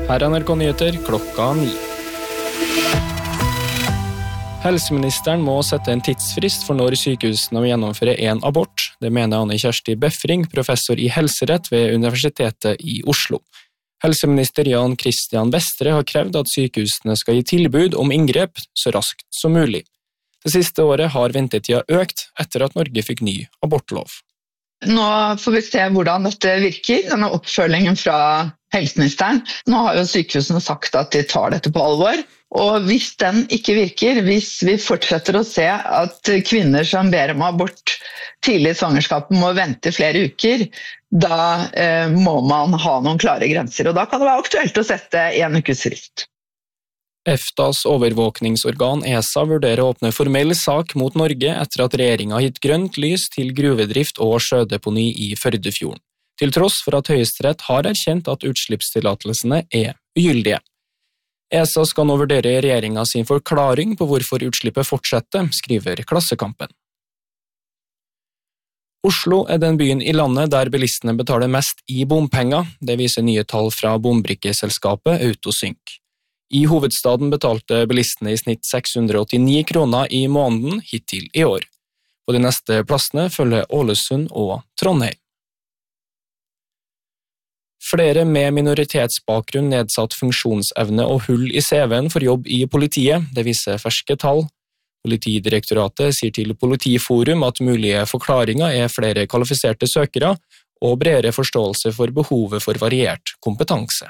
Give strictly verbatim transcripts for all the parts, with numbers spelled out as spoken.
Her er N R K Nyheter klokka ni. Helseministeren må sette en tidsfrist for når sykehusene må gjennomføre en abort. Det mener Anne Kjersti Befring, professor i helserett ved Universitetet i Oslo. Helseminister Jan Christian Vestre har krevd at sykehusene skal gi tilbud om inngrep så raskt som mulig. Det siste året har ventetida økt etter at Norge fikk ny abortlov. Nå får vi se hvordan dette virker, denne oppfølgingen fra helseministeren. Nå har jo sykehusene sagt at de tar dette på alvor, og hvis den ikke virker, hvis vi fortsetter å se at kvinner som ber om abort tidlig i svangerskapet må vente flere uker, da eh, må man ha noen klare grenser, og da kan det være aktuelt å sette en ukes frist. EFTAs overvåkningsorgan ESA vurderer å åpne formell sak mot Norge etter at regjeringen har gitt grønt lys til gruvedrift og sjødeponi i Førdefjorden, til tross for at Høyesterett har erkjent at utslippstillatelsene er ugyldige. ESA skal nå vurdere regjeringen sin forklaring på hvorfor utslippet fortsetter, skriver Klassekampen. Oslo er den byen i landet der bilistene betaler mest i bompenger, det viser nye tall fra bombrikkeselskapet Autosync. I hovedstaden betalte bilistene i snitt seks hundre og åttini kroner i måneden hittil i år. På de neste plassene følger Ålesund og Trondheim. Flere med minoritetsbakgrunn, nedsatt funksjonsevne og hull i C V-en for jobb i politiet, det viser ferske tall. Politidirektoratet sier til Politiforum at mulige forklaringer er flere kvalifiserte søkere og bredere forståelse for behovet for variert kompetanse.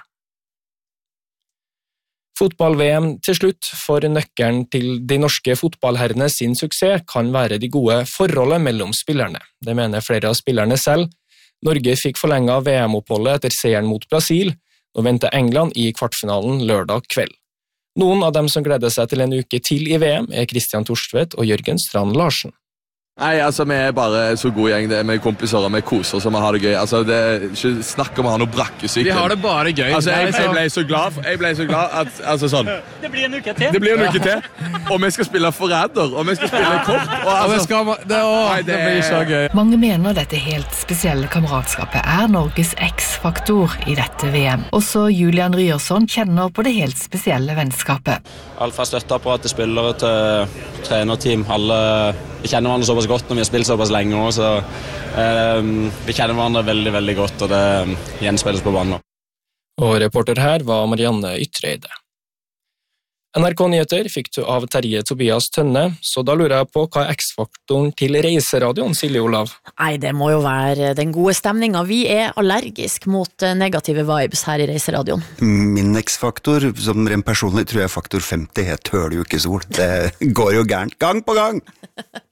Fotball-V M til slutt, for nøkkelen til de norske fotballherrene sin suksess kan være de gode forholdet mellom spillerne. Det mener flere av spillerne selv. Norge fikk forlenget V M-oppholdet etter seieren mot Brasil, og venter England i kvartfinalen lørdag kveld. Noen av dem som gleder seg til en uke til i V M er Christian Torstvedt og Jørgen Strand Larsen. Nei, altså vi er bare så god gjeng, det er med kompiser og vi koser oss og vi har det gøy. Altså det er ikke snakk om å ha noe brakkesyke. Vi har det bare gøy. Altså jeg, jeg ble så glad, jeg ble så glad at, altså sånn. Det blir en uke til. Det blir en uke til, og vi skal spille forræder, og vi skal spille kort. Og altså, skal, det, å, nei, det, det blir så gøy. Mange mener dette helt spesielle kameratskapet er Norges X-faktor i dette V M. Også Julian Ryerson kjenner på det helt spesielle vennskapet. Alt fra støtteapparat til spillere til trenerteam, alle vi kjenner hverandre såpass godt når vi har spilt såpass lenge også, så eh, vi kjenner hverandre veldig, veldig godt, og det gjenspilles på banen. Og reporter her var Marianne Ytreide. N R K Nyheter fikk du av Terje Tobias Tønne, så da lurer jeg på hva er X-faktoren til reiseradioen, Silje Olav? Nei, det må jo være den gode stemningen. Vi er allergisk mot negative vibes her i reiseradioen. Min X-faktor, som rent personlig tror jeg faktor femti, het hører jo ikke sol. Det går jo gærent gang på gang!